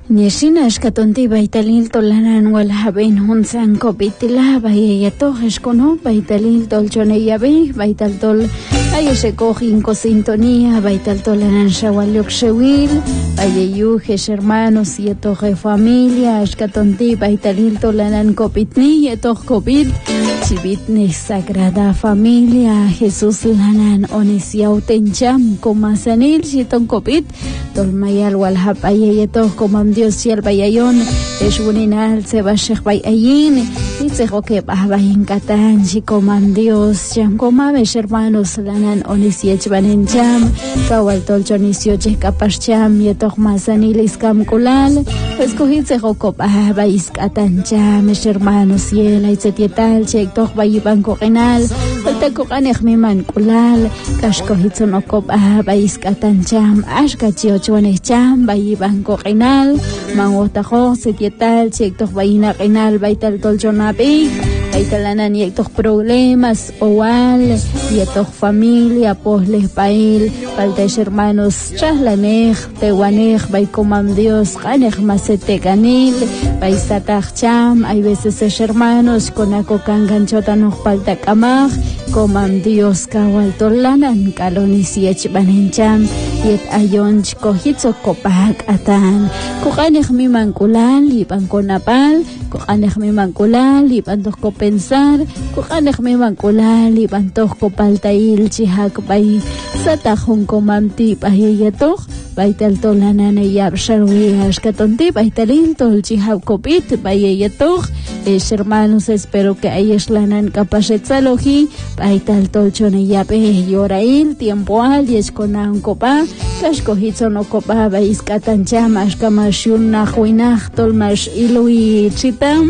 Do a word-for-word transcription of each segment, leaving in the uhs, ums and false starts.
Nishina Shkatonti Baitalil Tolanan Walhabin Hunsan Kopitila Bayato Heshkono Baitalil Tolchoneyabi Baital Tol Ayeshekohin Cosintonía Baital Tolanan Shawaluk Shewil Bayayu hermanos Yetoje familia Shkatonti Baitalil Tolanan Kopitni Yetok Kopit Chibitni Sagrada Familia Jesús Lanan Onisiau Tencham Komasanil Shiton Kopit Tolmayal Walhab Ayayetok Komam Dios y el bayayon es buninal se va a ser bayayin y se joque bahabayin katan si coman Dios jam coma ves hermanos lanan onisiech banen jam kawal tol jonisio che kapas jam y toch masanilis kam kulal escogid se joco bahabayis katan jam es hermanos y el aitzetietal che toch bayiban korenal falta koranech miman kulal kashkohit sonoko bahabayis katan jam ashkachio chones jam bayiban korenal Mangotajo, setietal, chectos vaina renal, baital tolchonapi, baitalanan y estos problemas, oal, y estos familia, posles pail, paltes hermanos, chaslanej, tehuanej, baikomam Dios, ganej masete ganil, baisataj cham, hay veces es hermanos, con acocan ganchotanos palta camaj, comam Dios, kawal tolanan, kalonisiech banencham, yet ayonch kohitzo kopak atan, kukanej mi mankulal, lipan konapal, kukanej mi mankulal, lipan dos kopensar, kukanej mi mankulal, lipan dos kopaltail, chihak bay, satajun komamti pahiyatok, baital tolanan yab sharwi ashkatonti, baitalil tol chihak kopit, pahiyatok, es hermanos, espero que hayas lanan capacetzaloji, baital tolchone yape, yorail, tiempo al, y es con un copa, kashkohitzo no copa, bais katancham, ashkamashun nahuinach, tolmash ilui chitam.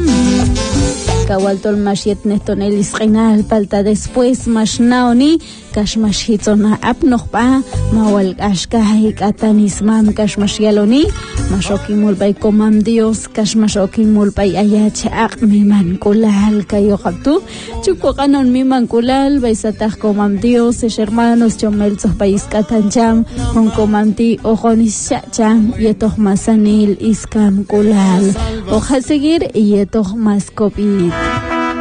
Kawal tolmash yetnestonelis renal, palta después, mash naoni, kashmash hitzona apnochpa, mawal ashkahi katanismam, kashmash yaloni, mashokimul bay komam Dios, kashmashokimul bay ayach ak miman kulal, kayo kaptu, chukokanon miman kulal, bay satach komam Dios, es hermanos, chomelzos bay iskatancham, hon komanti, ojonis chacham, yetoch masanil, iskam kulal, oja seguir, yetoch mas kopit.